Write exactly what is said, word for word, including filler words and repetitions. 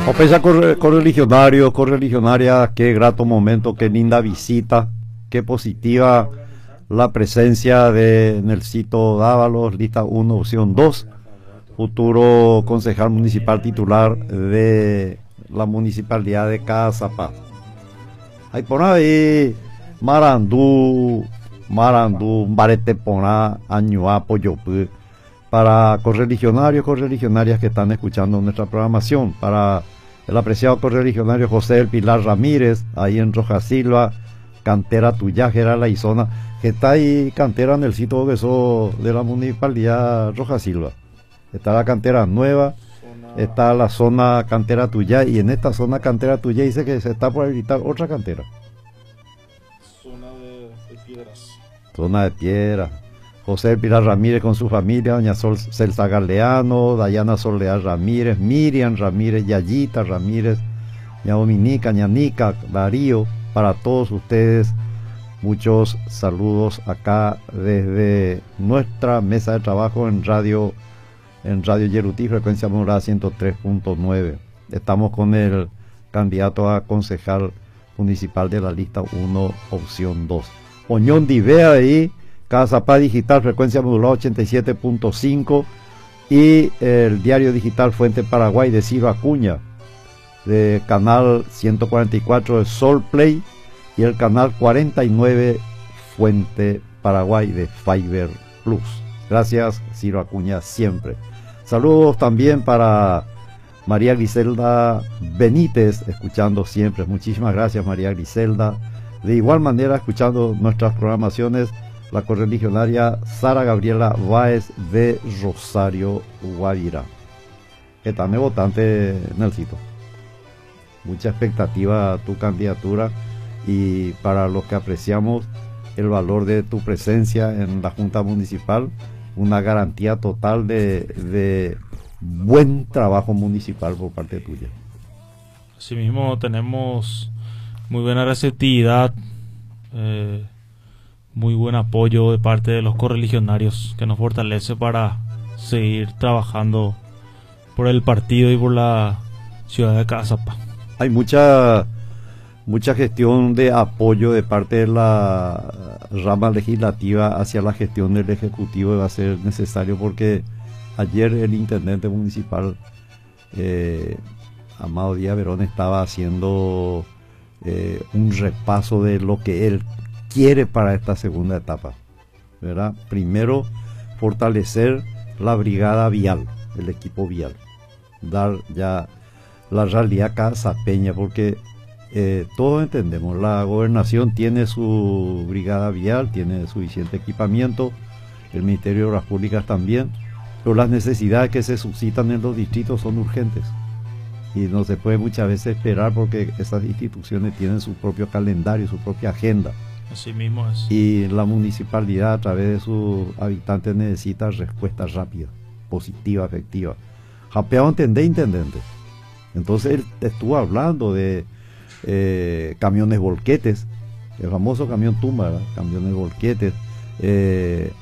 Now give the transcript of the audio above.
Opesa corre, correligionarios, correligionarias, qué grato momento, qué linda visita, qué positiva la presencia de Nelsito Dávalos, lista uno, opción dos, futuro concejal municipal titular de la municipalidad de Cazapá. Hay por ahí Marandú, Marandú, Bareteponá, Añuá, Poyopú, para correligionarios, correligionarias que están escuchando nuestra programación, para el apreciado correligionario José del Pilar Ramírez, ahí en Roja Silva, cantera Tuyajera, la zona, que está ahí cantera en el sitio de, eso, de la municipalidad Roja Silva. Está la cantera nueva, está la zona cantera Tuyá, y en esta zona cantera Tuyá dice que se está por habilitar otra cantera. Zona de, de piedras. Zona de piedras. José del Pilar Ramírez con su familia, doña Sol Celsa Galeano, Dayana Soledad Ramírez, Miriam Ramírez, Yayita Ramírez, ña Dominica, ñanica, Darío, para todos ustedes, muchos saludos acá desde nuestra mesa de trabajo en radio, en Radio Yerutí, frecuencia modulada ciento tres punto nueve. Estamos con el candidato a concejal municipal de la lista uno, opción dos. Oñón Divea de ahí, Cazapá Digital, frecuencia modulada ochenta y siete punto cinco, y el diario digital Fuente Paraguay de Ciro Acuña, de canal ciento cuarenta y cuatro de Sol Play, y el canal cuarenta y nueve Fuente Paraguay de Fiber Plus. Gracias, Ciro Acuña, siempre. Saludos también para María Griselda Benítez, escuchando siempre. Muchísimas gracias, María Griselda. De igual manera, escuchando nuestras programaciones, la correligionaria Sara Gabriela Báez de Rosario, Guavirá, que también es votante, Nelsito. Mucha expectativa a tu candidatura, y para los que apreciamos el valor de tu presencia en la Junta Municipal, una garantía total de, de buen trabajo municipal por parte tuya. Asimismo, tenemos muy buena receptividad, eh, muy buen apoyo de parte de los correligionarios, que nos fortalece para seguir trabajando por el partido y por la ciudad de Cazapá. Hay mucha mucha gestión de apoyo de parte de la rama legislativa hacia la gestión del ejecutivo, y va a ser necesario, porque ayer el intendente municipal eh, Amado Díaz Verón estaba haciendo eh, un repaso de lo que él quiere para esta segunda etapa, ¿verdad? Primero, fortalecer la brigada vial, el equipo vial, dar ya la realidad cazapeña, porque eh, todos entendemos, la gobernación tiene su brigada vial, tiene suficiente equipamiento, el Ministerio de Obras Públicas también, pero las necesidades que se suscitan en los distritos son urgentes, y no se puede muchas veces esperar, porque esas instituciones tienen su propio calendario, su propia agenda. Así mismo es. Y la municipalidad, a través de sus habitantes, necesita respuesta rápida, positiva, efectiva. Japeado entendé, intendente. Entonces él estuvo hablando de eh, camiones volquetes, el famoso camión tumba, ¿verdad? Camiones volquetes, eh,